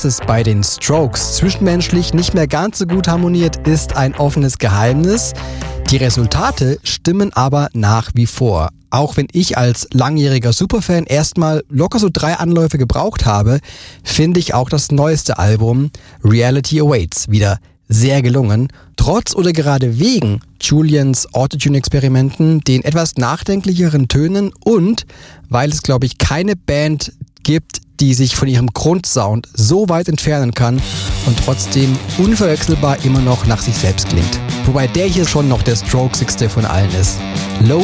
Dass es bei den Strokes zwischenmenschlich nicht mehr ganz so gut harmoniert, ist ein offenes Geheimnis. Die Resultate stimmen aber nach wie vor. Auch wenn ich als langjähriger Superfan erstmal locker so 3 Anläufe gebraucht habe, finde ich auch das neueste Album Reality Awaits wieder sehr gelungen. Trotz oder gerade wegen Julians Autotune-Experimenten, den etwas nachdenklicheren Tönen und weil es, glaube ich, keine Band gibt, die sich von ihrem Grundsound so weit entfernen kann und trotzdem unverwechselbar immer noch nach sich selbst klingt. Wobei der hier schon noch der Strokesigste von allen ist.